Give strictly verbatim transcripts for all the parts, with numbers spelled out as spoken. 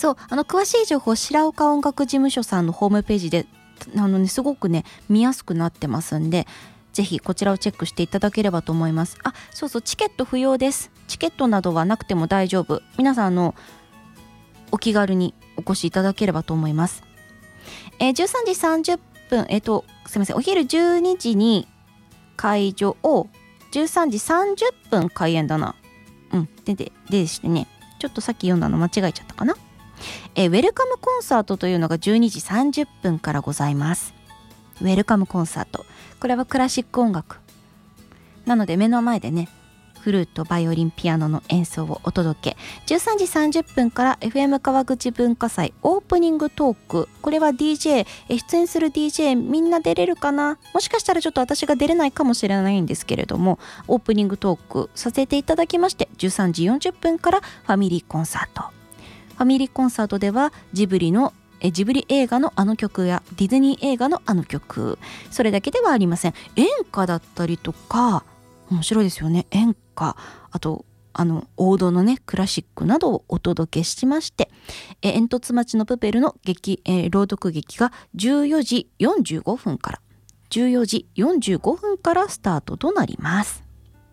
そう、あの詳しい情報白岡音楽事務所さんのホームページであの、ね、すごくね見やすくなってますんで、ぜひこちらをチェックしていただければと思います。あ、そうそう、チケット不要です。チケットなどはなくても大丈夫。皆さんあのお気軽にお越しいただければと思います。えー、じゅうさんじさんじゅっぷん、えっとすいません、お昼じゅうにじに会場をじゅうさんじさんじゅっぷん開演だな。うんでででしてね、ちょっとさっき読んだの間違えちゃったかな。えー、ウェルカムコンサートというのがじゅうにじさんじゅっぷんからございます。ウェルカムコンサート、これはクラシック音楽なので目の前でねフルート、バイオリン、ピアノの演奏をお届け。じゅうさんじさんじゅっぷんから エフエム 川口文化祭オープニングトーク。これは ディージェー、え出演する ディージェー みんな出れるかな、もしかしたらちょっと私が出れないかもしれないんですけれども、オープニングトークさせていただきまして、じゅうさんじよんじゅっぷんからファミリーコンサート。ファミリーコンサートではジブリのえジブリ映画のあの曲やディズニー映画のあの曲、それだけではありません。演歌だったりとか、面白いですよね、演歌、あとあの王道のねクラシックなどをお届けしまして、え煙突町のプペルの劇、えー、朗読劇がじゅうよじよんじゅうごふんからじゅうよじよんじゅうごふんからスタートとなります。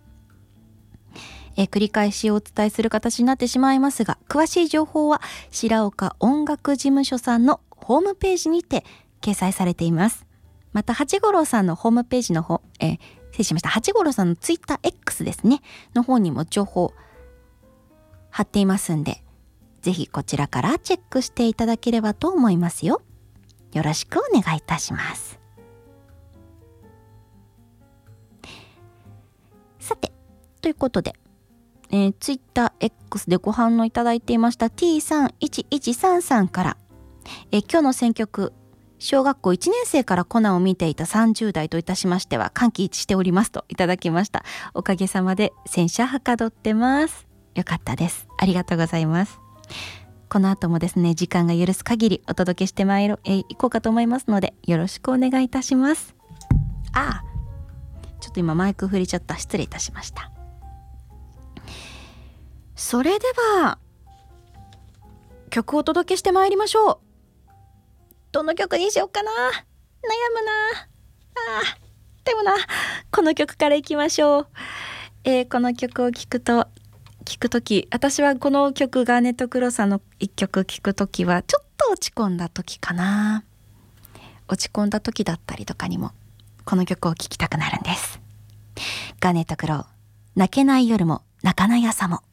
えー、繰り返しお伝えする形になってしまいますが、詳しい情報は白岡音楽事務所さんのホームページにて掲載されています。また八五郎さんのホームページの方、えー、失礼しました、八五郎さんのツイッター X ですねの方にも情報貼っていますんで、ぜひこちらからチェックしていただければと思いますよ。よろしくお願いいたします。さて、ということで、えー、ツイッター X でご反応いただいていました ティーさんいちいちさんさんから、えー、今日の選曲、小学校いちねん生からコナンを見ていたさんじゅう代といたしましては歓喜しておりますといただきました。おかげさまで洗車はかどってます。よかったです。ありがとうございます。この後もですね、時間が許す限りお届けしてまいろ、えー、いこうかと思いますので、よろしくお願いいたします。ああ、ちょっと今マイク振りちゃった。失礼いたしました。それでは曲をお届けしてまいりましょう。どの曲にしようかな、悩むなあ。でもな、この曲からいきましょう。えー、この曲を聴くと聴くとき、私はこの曲がネットクロさんの一曲聴くときはちょっと落ち込んだときかな。落ち込んだときだったりとかにもこの曲を聴きたくなるんです。ガーネットクロー、泣けない夜も泣かない朝も。